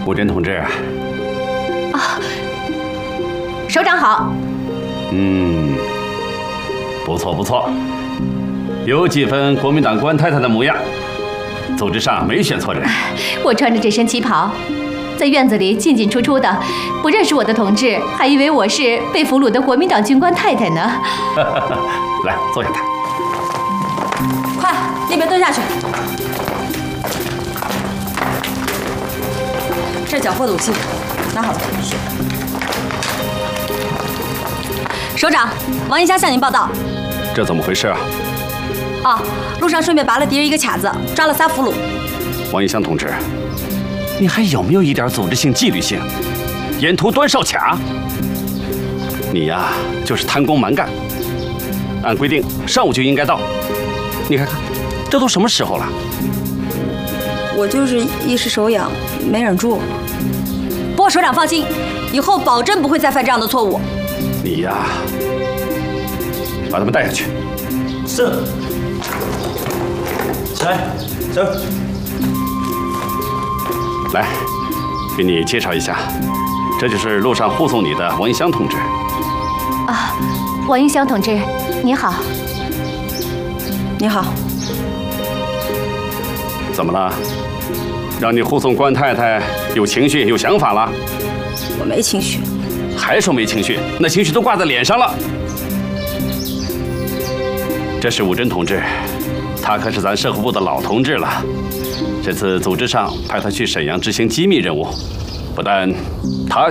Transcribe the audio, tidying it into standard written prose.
武珍同志。 啊，首长好。 不错不错，有几分国民党官太太的模样。组织上没选错人。 我穿着这身旗袍，在院子里进进出出的，不认识我的同志还以为我是被俘虏的国民党军官太太呢。 来，坐下谈。 快，那边蹲下去。这缴获的武器，拿好了。是。首长，王银香向您报道。 这怎么回事啊？ 路上顺便拔了敌人一个卡子，抓了3俘虏。 王银香同志，你还有没有一点组织性、纪律性？沿途端哨卡，你呀就是贪功蛮干。按规定，上午就应该到。你看看，这都什么时候了？ 我就是一时手痒，没忍住。不过首长放心，以后保证不会再犯这样的错误。 你呀，把他们带下去。 是。起来，走。 来，给你介绍一下，这就是路上护送你的王银香同志。 王银香同志，你好。 你好。 怎么了？让你护送官太太有情绪、有想法了？ 我没情绪。 还说没情绪？那情绪都挂在脸上了。这是武珍同志，他可是咱社会部的老同志了。这次组织上派他去沈阳执行机密任务，不但他